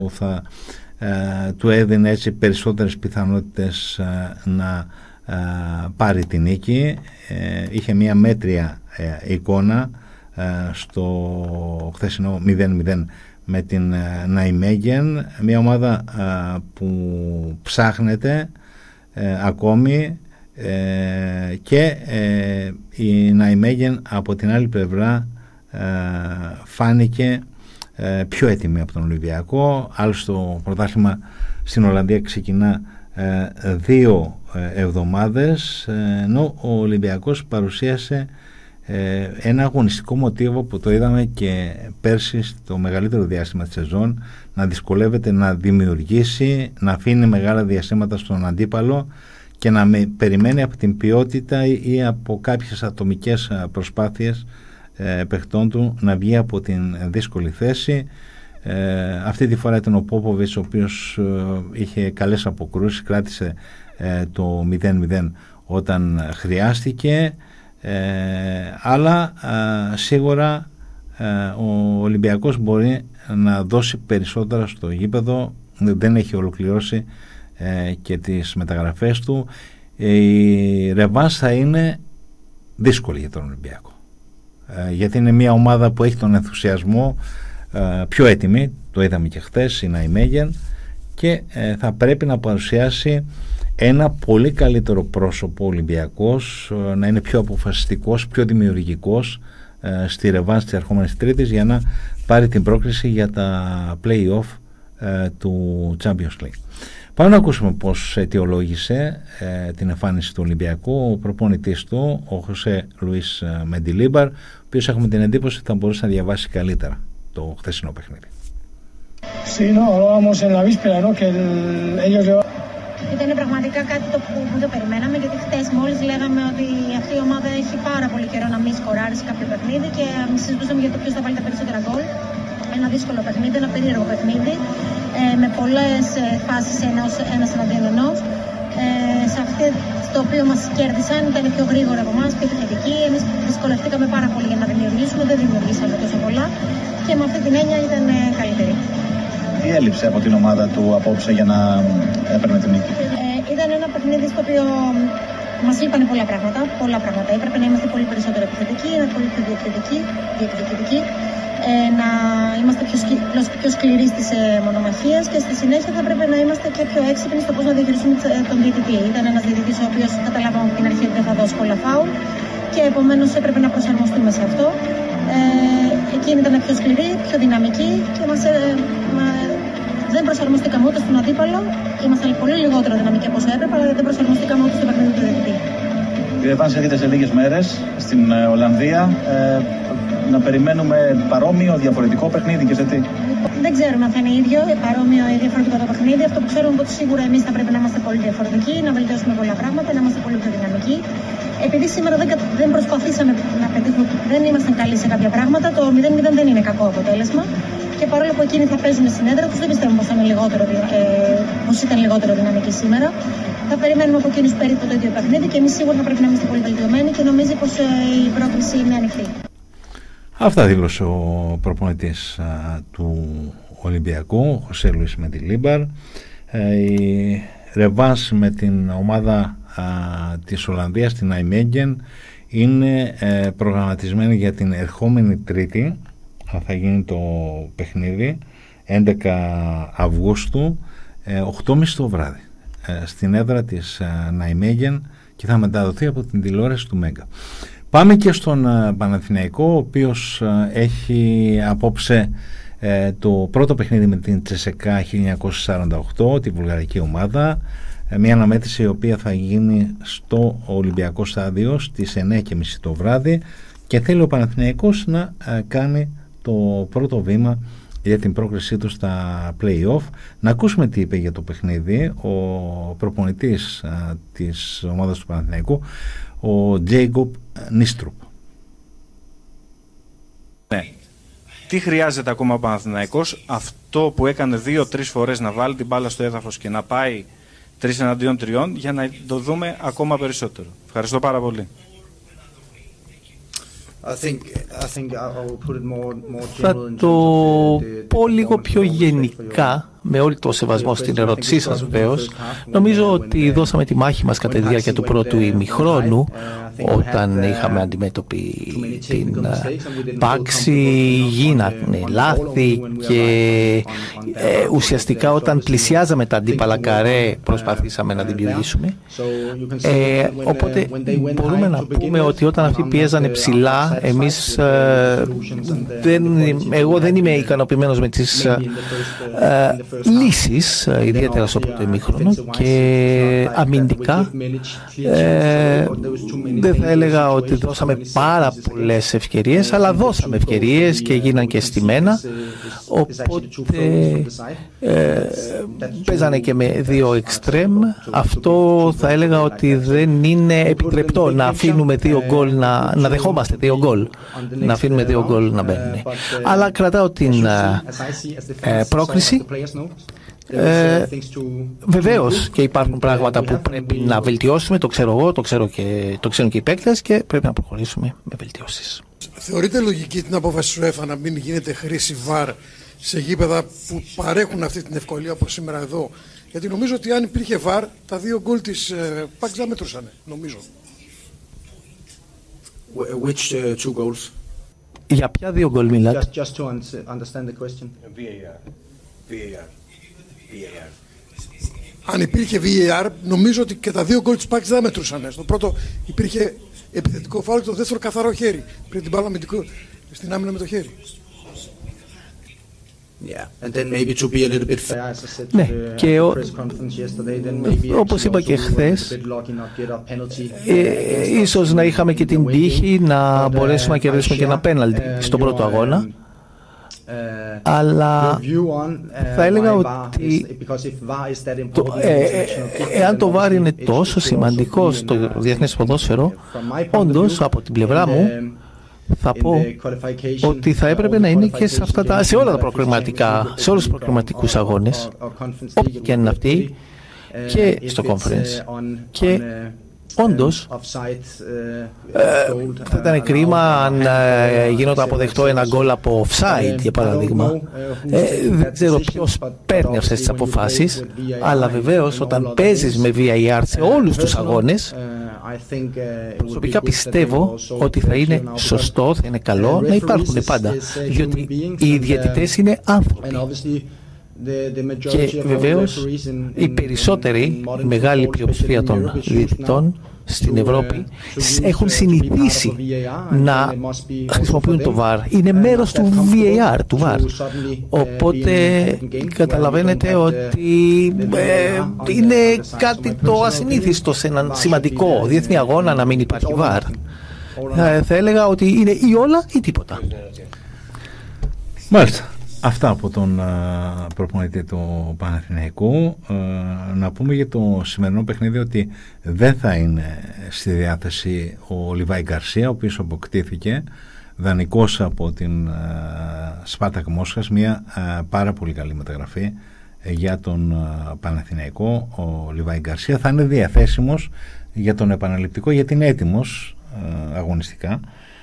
θα του έδινε έτσι περισσότερες πιθανότητες να πάρει την νίκη. Είχε μια μέτρια εικόνα στο χθεσινό 0-0 με την Ναϊμέγεν, μια ομάδα που ψάχνεται ακόμη, και η Ναϊμέγεν από την άλλη πλευρά φάνηκε πιο έτοιμη από τον Ολυμπιακό. Άλλωστε το πρωτάθλημα στην Ολλανδία ξεκινά 2 εβδομάδες, ενώ ο Ολυμπιακός παρουσίασε ένα αγωνιστικό μοτίβο που το είδαμε και πέρσι στο μεγαλύτερο διάστημα της σεζόν, να δυσκολεύεται να δημιουργήσει, να αφήνει μεγάλα διαστήματα στον αντίπαλο και να περιμένει από την ποιότητα ή από κάποιες ατομικές προσπάθειες παιχτών του να βγει από την δύσκολη θέση. Αυτή τη φορά ήταν ο Πόποβιτς, ο οποίος είχε καλές αποκρούσεις, κράτησε το 0-0 όταν χρειάστηκε, αλλά σίγουρα ο Ολυμπιακός μπορεί να δώσει περισσότερα στο γήπεδο. Δεν έχει ολοκληρώσει και τις μεταγραφές του. Η ρεβάνς θα είναι δύσκολη για τον Ολυμπιακό, γιατί είναι μια ομάδα που έχει τον ενθουσιασμό πιο έτοιμη, το είδαμε και χθες, η Ναϊμέγεν, και θα πρέπει να παρουσιάσει ένα πολύ καλύτερο πρόσωπο Ολυμπιακός, να είναι πιο αποφασιστικός, πιο δημιουργικός στη ρεβάνς της ερχόμενης Τρίτης, για να πάρει την πρόκριση για τα play-off του Champions League. Πάμε να ακούσουμε πώς αιτιολόγησε την εμφάνιση του Ολυμπιακού ο προπονητής του, ο Χωσέ Λουίς Μεντιλίμπαρ, ο οποίος έχουμε την εντύπωση ότι θα μπορούσε να διαβάσει καλύτερα το χθεσινό παιχνίδι. Ήταν πραγματικά κάτι που δεν το περιμέναμε, γιατί χτες μόλις λέγαμε ότι αυτή η ομάδα έχει πάρα πολύ καιρό να μην σκοράρει σε κάποιο παιχνίδι και συζητούσαμε για το ποιος θα βάλει τα περισσότερα γκολ. Ένα δύσκολο παιχνίδι, ένα περίεργο παιχνίδι, με πολλές φάσεις ένας εναντίον ενός. Σε αυτό το οποίο μας κέρδισαν, ήταν πιο γρήγορα από εμάς, πιο επιθετικοί. Εμείς δυσκολευτήκαμε πάρα πολύ για να δημιουργήσουμε, δεν δημιουργήσαμε τόσο πολλά και με αυτή την έννοια ήταν καλύτερη. Τι έλειψε από την ομάδα του απόψε για να έπαιρνε την νίκη? Ήταν ένα παιχνίδι στο οποίο μας λείπανε πολλά πράγματα. Έπρεπε να είμαστε πολύ περισσότερο επιθετικοί, να είμαστε πολύ πιο διεκδικητικοί, να είμαστε πιο σκληροί στις μονομαχίες και στη συνέχεια θα πρέπει να είμαστε και πιο έξυπνοι στο πώς να διαχειριστούμε τον διαιτητή. Ήταν ένας διαιτητής ο οποίος καταλάβαμε από την αρχή ότι δεν θα δώσει πολλά φάουλ και επομένως έπρεπε να προσαρμοστούμε σε αυτό. Εκείνη ήταν πιο σκληρή, πιο δυναμική και δεν προσαρμοστήκαμε ούτε στον αντίπαλο. Ήμασταν πολύ λιγότερο δυναμικοί από όσο έπρεπε, αλλά δεν προσαρμοστήκαμε ούτε στο παιχνίδι του διαιτητή. Η ρεβάνς έρχεται σε λίγες μέρες στην Ολλανδία. Να περιμένουμε παρόμοιο, διαφορετικό παιχνίδι και σε τι? Δεν ξέρουμε αν θα είναι ίδιο, παρόμοιο ή διαφορετικό το παιχνίδι. Αυτό που ξέρουμε είναι ότι σίγουρα εμείς θα πρέπει να είμαστε πολύ διαφορετικοί, να βελτιώσουμε πολλά πράγματα, να είμαστε πολύ πιο δυναμικοί. Επειδή σήμερα δεν προσπαθήσαμε να πετύχουμε, δεν ήμασταν καλοί σε κάποια πράγματα, το 0-0 δεν είναι κακό αποτέλεσμα. Και παρόλο που εκείνοι θα παίζουν στην έδρα τους, δεν πιστεύουμε πως ήταν λιγότερο δυναμικοί σήμερα. Θα περιμένουμε από εκείνους περίπου το ίδιο παιχνίδι και εμείς σίγουρα θα πρέπει να είμαστε πολύ βελτιωμένοι και νομίζει πως η πρόκληση είναι ανοιχτή. Αυτά δήλωσε ο προπονητής του Ολυμπιακού, Χωσέ Λουίς Μεντιλίμπαρ. Η ρεβάνς με την ομάδα της Ολλανδίας, την Ναϊμέγεν, είναι προγραμματισμένη για την ερχόμενη Τρίτη. Θα γίνει το παιχνίδι 11 Αυγούστου, 8.30 το βράδυ, στην έδρα της Ναϊμέγεν, και θα μεταδοθεί από την τηλεόραση του Μέγκα. Πάμε και στον Παναθηναϊκό, ο οποίος έχει απόψε το πρώτο παιχνίδι με την Τσεσεκά 1948, τη βουλγαρική ομάδα, μια αναμέτρηση η οποία θα γίνει στο Ολυμπιακό Στάδιο στις 9.30 το βράδυ, και θέλει ο Παναθηναϊκός να κάνει το πρώτο βήμα για την πρόκρισή του στα play-off. Να ακούσουμε τι είπε για το παιχνίδι ο προπονητής της ομάδας του Παναθηναϊκού, ο Τζέικοπ Νίστρουπ. Ναι. Τι χρειάζεται ακόμα ο Παναθηναϊκός? Αυτό που έκανε 2-3 φορές, να βάλει την μπάλα στο έδαφος και να πάει 3 εναντίον 3, για να το δούμε ακόμα περισσότερο. Ευχαριστώ πάρα πολύ. Θα το πω λίγο πιο γενικά με όλο το σεβασμό στην ερώτησή σας βεβαίως, νομίζω ότι δώσαμε τη μάχη μας κατά τη διάρκεια του πρώτου ημιχρόνου, όταν είχαμε αντιμέτωπη την πάξη, γίνανε λάθη και ουσιαστικά όταν πλησιάζαμε τα αντίπαλα καρέ προσπαθήσαμε να δημιουργήσουμε. Οπότε μπορούμε να πούμε ότι όταν αυτοί πιέζανε ψηλά, εμείς εγώ δεν είμαι ικανοποιημένος με τις λύσεις, ιδιαίτερα στο πρώτο ημίχρονο, και αμυντικά δεν θα έλεγα ότι δώσαμε πάρα πολλές ευκαιρίες, αλλά δώσαμε ευκαιρίες και γίναν και στημένα, οπότε παίζανε και με δύο εξτρέμ. Αυτό θα έλεγα ότι δεν είναι επιτρεπτό να αφήνουμε δύο γκολ, να δεχόμαστε δύο γκολ, να αφήνουμε δύο γκολ να μπαίνουν. Αλλά κρατάω την πρόκριση. Βεβαίως και υπάρχουν πράγματα που πρέπει να βελτιώσουμε, το ξέρω εγώ, το ξέρουν και οι παίκτες, και πρέπει να προχωρήσουμε με βελτιώσεις. Θεωρείτε λογική την απόφαση του UEFA να μην γίνεται χρήση VAR σε γήπεδα που παρέχουν αυτή την ευκολία όπως σήμερα εδώ? Γιατί νομίζω ότι αν υπήρχε VAR, τα δύο γκολ της ΠΑΚ δεν μετρούσαν, νομίζω. Which two goals? Για ποια δύο γκολ μιλάτε? Just to understand the question. VAR. Αν υπήρχε VAR, νομίζω ότι και τα δύο γκολ της ΠΑΚ δεν μετρούσαν. Στο πρώτο υπήρχε επιθετικό φάουλ και το δεύτερο καθαρό χέρι. Πριν την μπάλα στην άμυνα με το χέρι. Ναι, και όπως είπα και χθες, ίσως να είχαμε και την τύχη να μπορέσουμε να κερδίσουμε και ένα πέναλτι στον πρώτο αγώνα, αλλά θα έλεγα ότι εάν το VAR είναι τόσο σημαντικό στο διεθνές ποδόσφαιρο, όντως από την πλευρά μου θα πω ότι θα έπρεπε να είναι και σε όλα τα προκριματικά, σε όλους τους προκριματικούς αγώνες, όποιοι και είναι αυτοί, και στο conference. Και όντως θα ήταν κρίμα αν γινόταν αποδεκτό ένα γκολ από offside, για παράδειγμα. Δεν ξέρω ποιος παίρνει αυτές τις αποφάσεις, αλλά βεβαίως όταν παίζεις με VAR σε όλους τους αγώνες, προσωπικά πιστεύω ότι θα είναι σωστό, θα είναι καλό να υπάρχουν πάντα, διότι οι διαιτητές είναι άνθρωποι. Και βεβαίως οι περισσότεροι, η μεγάλη πλειοψηφία των διαιτητών στην Ευρώπη έχουν συνηθίσει να χρησιμοποιούν το VAR. Είναι μέρος του VAR, του VAR. Οπότε καταλαβαίνετε ότι είναι κάτι το ασυνήθιστο σε έναν σημαντικό διεθνή αγώνα να μην υπάρχει VAR. Θα έλεγα ότι είναι ή όλα ή τίποτα. Μάλιστα. Αυτά από τον προπονητή του Παναθηναϊκού. Να πούμε για το σημερινό παιχνίδι ότι δεν θα είναι στη διάθεση ο Λιβάη Γκαρσία, ο οποίος αποκτήθηκε δανεικός από την Σπάρτακ Μόσχας, μια πάρα πολύ καλή μεταγραφή για τον Παναθηναϊκό. Ο Λιβάη Γκαρσία θα είναι διαθέσιμος για τον επαναληπτικό, γιατί είναι έτοιμος αγωνιστικά,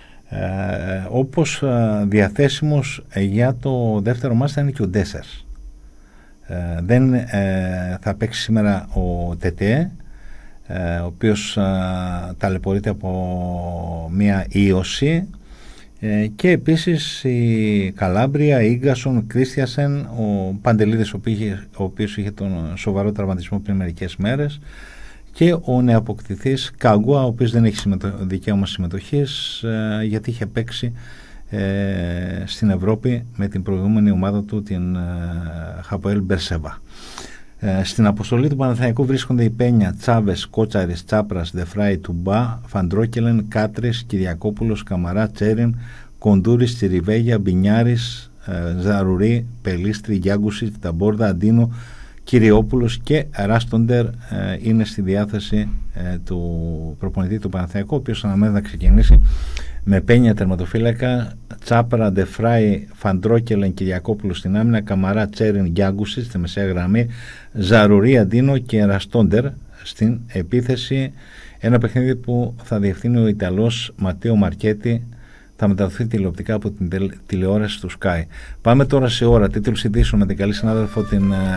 όπως διαθέσιμος για το δεύτερο μάτς θα είναι και ο Ντέσσερς. Δεν θα παίξει σήμερα ο Τετέ, ο οποίος ταλαιπωρείται από μια ίωση, και επίσης η Καλάμπρια, η Ίγκασον, Κρίστιασεν, ο Παντελίδης, ο οποίος είχε τον σοβαρό τραυματισμό πριν μερικές μέρες, και ο νεοαποκτηθής Κάγκουα, ο οποίος δεν έχει δικαίωμα συμμετοχής, γιατί είχε παίξει στην Ευρώπη με την προηγούμενη ομάδα του, την Χαποέλ Μπερσέβα. Στην αποστολή του Παναθηναϊκού βρίσκονται η Πένια, Τσάβες, Κότσαρης, Τσάπρας, Δεφράη, Τουμπά, Φαντρόκελεν, Κάτρης, Κυριακόπουλος, Καμαρά, Τσέριν, Κοντούρης, Τσιριβέγια, Μπινιάρης, Ζαρουρί, Πελίστρη, Γιάγκουσιτ, Ταμπόρδα, Αντίνο, Κυριόπουλος και Ράστοντερ είναι στη διάθεση του προπονητή του Παναθηναϊκού, ο οποίος αναμένεται να ξεκινήσει με Πένια τερματοφύλακα, Τσάπρα, Ντεφράι, Φαντρόκελεν, Κυριακόπουλο στην άμυνα, Καμαρά, Τσέριν, Γιάγκουσιτ στη μεσαία γραμμή, Ζαρουρί, Αντίνο και Ραστόντερ στην επίθεση. Ένα παιχνίδι που θα διευθύνει ο Ιταλός Ματέο Μαρκέτη, θα μεταδοθεί τηλεοπτικά από την τηλεόραση του Sky. Πάμε τώρα σε ώρα. Τίτλους ειδήσεων με την καλή συνάδελφο την